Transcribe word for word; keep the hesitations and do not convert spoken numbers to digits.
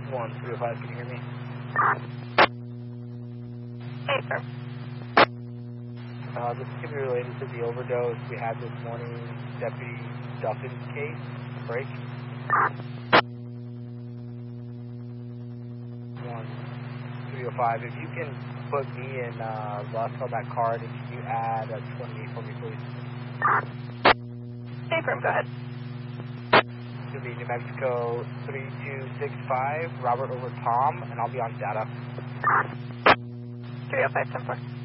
one three oh five, can you hear me? Hey, sir. Uh, this is going to be related to the overdose we had this morning, Deputy Duffin's case, break. one three oh five, if you can put me and uh, Russ on that card, and can you add a twenty-eight for me, please? Hey, Grim, go ahead. It's going to be New Mexico three two six five, Robert over Tom, and I'll be on data. three oh five ten four.